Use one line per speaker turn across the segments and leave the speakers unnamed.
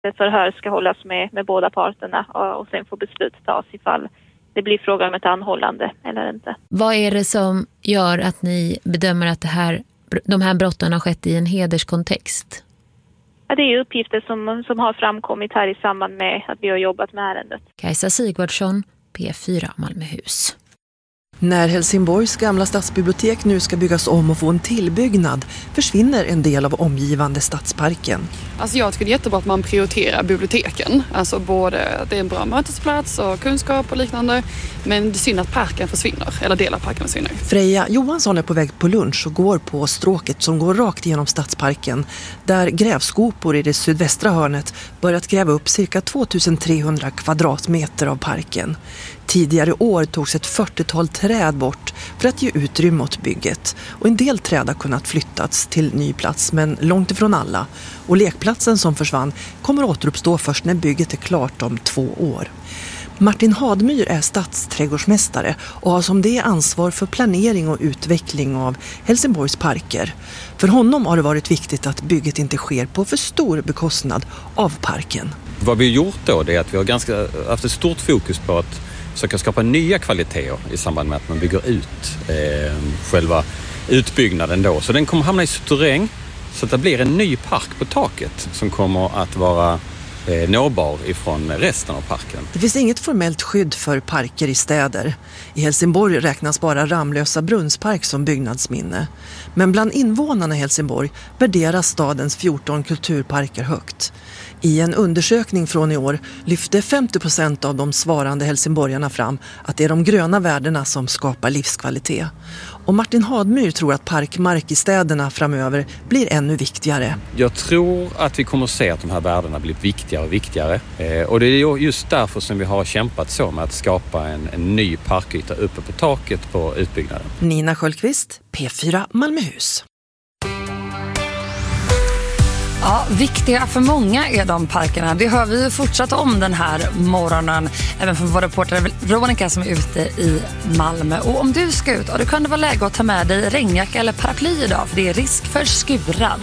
Ett förhör ska hållas med båda parterna och sen får beslut tas ifall det blir fråga om ett anhållande eller inte.
Vad är det som gör att ni bedömer att de här brotten har skett i en hederskontext?
Ja, det är uppgifter som har framkommit här i samband med att vi har jobbat med ärendet.
Kajsa Sigvardsson, P4 Malmöhus.
När Helsingborgs gamla stadsbibliotek nu ska byggas om och få en tillbyggnad försvinner en del av omgivande stadsparken.
Alltså jag tycker det är jättebra att man prioriterar biblioteken. Alltså både att det är en bra mötesplats och kunskap och liknande. Men det är synd att parken försvinner, eller delar av parken försvinner.
Freja Johansson är på väg på lunch och går på stråket som går rakt genom stadsparken. Där grävskopor i det sydvästra hörnet börjat gräva upp cirka 2300 kvadratmeter av parken. Tidigare år togs ett 40-tal träd bort för att ge utrymme åt bygget. Och en del träd har kunnat flyttats till ny plats, men långt ifrån alla. Och lekplatsen som försvann kommer återuppstå först när bygget är klart om 2 år. Martin Hadmyr är stadsträdgårdsmästare och har som det ansvar för planering och utveckling av Helsingborgs parker. För honom har det varit viktigt att bygget inte sker på för stor bekostnad av parken.
Vad vi har gjort då är att vi har haft ett stort fokus på att försöka skapa nya kvaliteter i samband med att man bygger ut själva utbyggnaden då. Så den kommer hamna i terräng så att det blir en ny park på taket som kommer att vara nåbar ifrån resten av parken.
Det finns inget formellt skydd för parker i städer. I Helsingborg räknas bara Ramlösa brunnspark som byggnadsminne. Men bland invånarna i Helsingborg värderas stadens 14 kulturparker högt. I en undersökning från i år lyfte 50% av de svarande helsingborgarna fram att det är de gröna värdena som skapar livskvalitet. Och Martin Hadmyr tror att parkmark i städerna framöver blir ännu viktigare.
Jag tror att vi kommer att se att de här värdena blir viktigare och viktigare. Och det är just därför som vi har kämpat så med att skapa en ny parkyta uppe på taket på utbyggnaden.
Nina Sköldqvist, P4 Malmöhus.
Ja, viktiga för många är de parkerna. Det hör vi fortsatt om den här morgonen. Även från vår reporter Veronica som är ute i Malmö. Och om du ska ut, då kan det vara läge att ta med dig regnjacka eller paraply idag. För det är risk för skurar.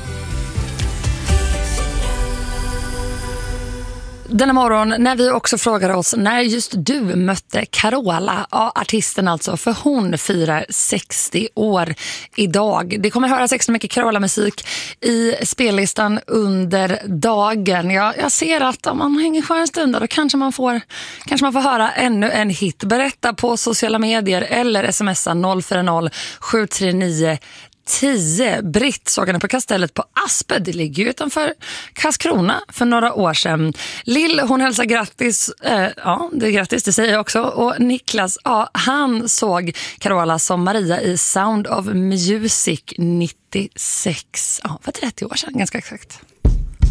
Denna morgon när vi också frågar oss när just du mötte Carola, ja, artisten alltså, för hon firar 60 år idag. Det kommer höras extra mycket Carola-musik i spellistan under dagen. Jag ser att om man hänger kvar en stund då kanske man får höra ännu en hit. Berätta på sociala medier eller smsa 040 739 10. Britt såg henne på kastellet på Asped. Det ligger utanför Karlskrona för några år sedan. Lill, hon hälsar grattis. Ja, det är grattis, det säger jag också. Och Niklas, ja, han såg Carola som Maria i Sound of Music 96. Ja, för 30 år sedan, ganska exakt.